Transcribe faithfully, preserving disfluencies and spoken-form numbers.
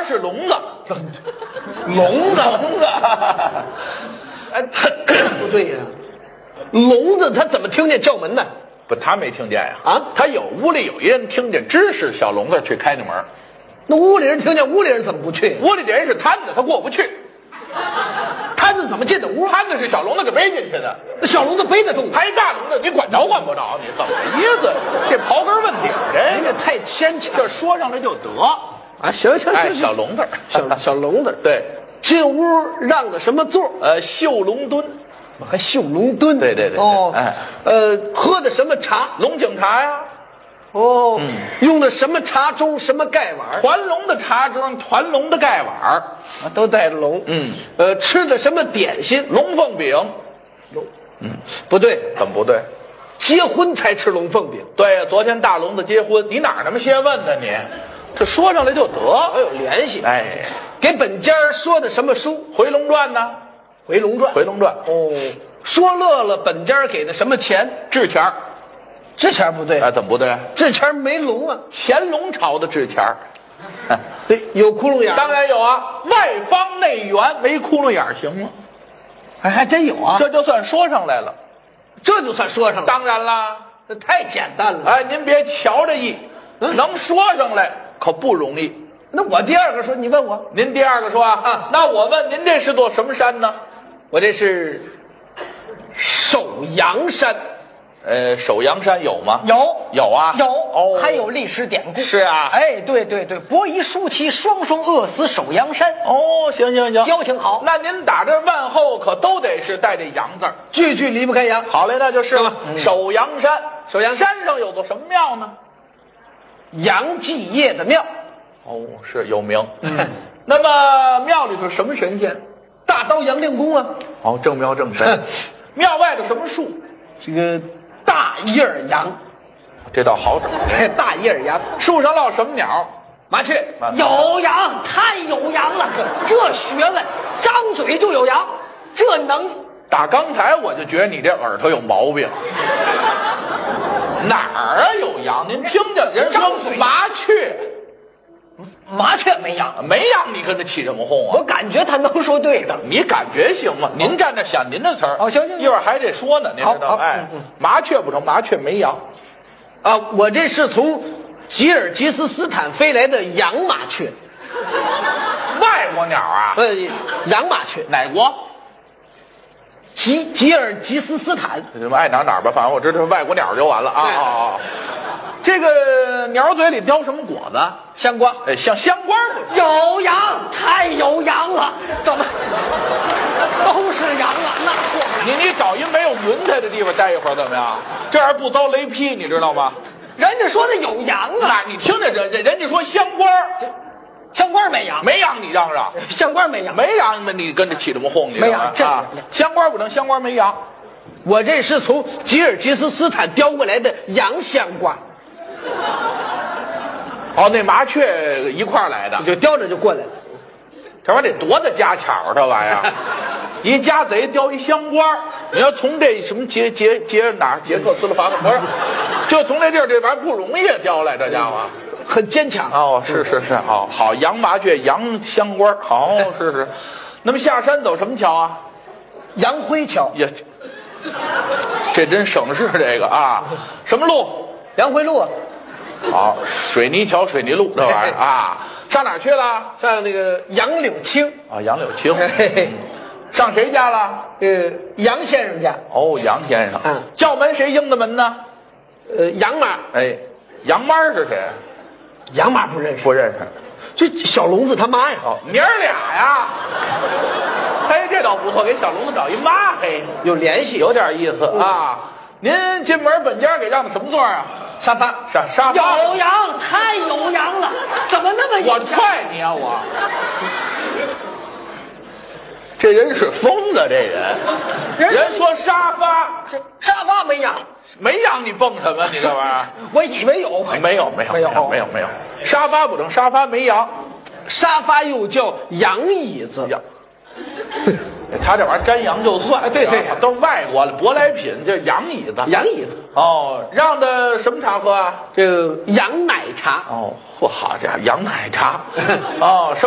是聋子， 聋子， 聋子。 哎，不对呀、啊，聋子他怎么听见叫门呢？ 不，他没听见呀。 啊， 他有屋里有一人听见，指使小聋子去开那门。 那屋里人听见，屋里人怎么不去？ 屋里的人是摊子，他过不去。 摊子怎么进的屋？ 摊子是小聋子给背进去的。 那小聋子背得动？ 他一大聋子，你管着管不着？你怎么意思？这刨根问底儿， 人家太牵强。 这说上来就得啊！行行行， 哎，小聋子， 小小聋子， 对， 进屋让个什么座？ 呃，绣龙墩。 还绣龙墩？ 对对对， 哦， 哎， 呃，喝的什么茶？ 龙井茶呀。 哦，嗯，用的什么茶盅？什么盖碗？ 团龙的茶盅，团龙的盖碗， 啊，都带着龙。 嗯， 呃，吃的什么点心？ 龙凤饼。 龙，嗯，不对， 怎么不对？ 结婚才吃龙凤饼。 对呀，昨天大龙子结婚，你哪儿那么些问呢？你这说上来就得， 我有联系。 哎， 给本家说的什么书？ 《回龙传》呢？ 回龙传， 回龙传。 哦，说乐了，本家给的什么钱？ 制钱儿。 制钱不对。 哎，怎么不对？ 制钱没龙啊， 乾隆朝的制钱儿。 对，有窟窿眼。 当然有啊，外方内圆，没窟窿眼儿行吗？ 还还真有啊， 这就算说上来了。 这就算说上了。 当然啦， 这太简单了。 哎，您别瞧这意， 嗯、 能说上来可不容易。 那我第二个说，你问我， 您第二个说啊， 啊那我问您，这是座什么山呢？ 我这是首阳山。 呃，首阳山有吗？ 有有啊， 有哦， 还有历史典故。 是啊， 哎，对对对，伯夷叔齐双双饿死首阳山。 哦，行行行， 交情好。 那您打这问候可都得是带这阳字儿， 句句离不开阳。 好嘞，那就是了。 嗯、 首阳山， 首阳山上有座什么庙呢？ 杨继业的庙。 哦，是有名。 嗯， 那么庙里头什么神仙？ 大刀杨令公啊。 哦，正庙正神。庙外头什么树？ 这个大叶杨。 这倒好整。 大叶杨。 树上落什么鸟？麻雀。 有羊，太有羊了，这学问，张嘴就有羊，这能。 打刚才我就觉得你这耳朵有毛病。哪儿啊有羊？您听见人说麻雀。 麻雀没羊， 没羊，你跟着起这么哄啊？ 我感觉他能说对的。 你感觉行吗？您站那想您的词儿。 哦，行行， 一会儿还得说呢，您知道？哎， 嗯嗯、 麻雀不成，麻雀没羊。 啊，我这是从吉尔吉斯斯坦飞来的洋麻雀。 外国鸟啊？ 呃，洋麻雀。 哪国？ 吉吉尔吉斯斯坦。 什么爱哪哪吧，反正我知道是外国鸟就完了啊啊啊！这个鸟嘴里叼什么果子？ 香瓜。 哎，像香瓜的。 有羊，太有羊了，怎么都是羊啊？那过不了。 你你找一没有云彩的地方待一会儿怎么样？这样不遭雷劈，你知道吗？ 人家说的有羊啊， 那你听着，人人家说香瓜， 香瓜没羊， 没羊你让让， 香瓜没羊， 没羊你跟着起这么哄，你没羊，这啊，香瓜不能，香瓜没羊。 我这是从吉尔吉斯斯坦叼过来的洋香瓜。 哦，那麻雀一块儿来的， 就叼着就过来了。 这玩意儿得多大家巧，这玩意儿，一家贼叼一香瓜。你要从这什么捷捷捷哪儿捷克斯洛伐克不是，就从这地儿这玩意儿不容易叼来，这家伙很坚强。 哦，是是是，好好洋麻雀洋香瓜，好是是。那么下山走什么桥啊？ 杨辉桥。 也，这真省事这个啊，什么路？ 杨辉路啊。 好，水泥桥、水泥路这玩意儿啊，上哪儿去了？ 上那个杨柳青啊，杨柳青。上谁家了？ 呃，杨先生家。 哦，杨先生。 嗯， 叫门谁应的门呢？ 呃，杨妈。 哎，杨妈是谁？ 杨妈不认识， 不认识。 这小聋子他妈呀。 哦，娘儿俩呀。嘿，这倒不错，给小聋子找一妈，嘿， 有联系， 有点意思啊。您进门本家给让的什么座啊？ 沙发。 沙沙发。 有羊，太有羊了，怎么那么有？ 我踹你啊我！这人是疯子，这人。人, 人说沙发， 这沙发没羊， 没羊你蹦什么？你这玩意儿？ 我以为有， 没有没有没有没有没有。沙发不成，沙发没羊， 沙发又叫羊椅子。 他这玩意儿沾羊就算， 对对， 都是外国的舶来品，这羊椅子。 羊椅子。 哦，让的什么茶喝啊？ 这个羊奶茶。 哦，嚯，好家伙，羊奶茶。哦，什么？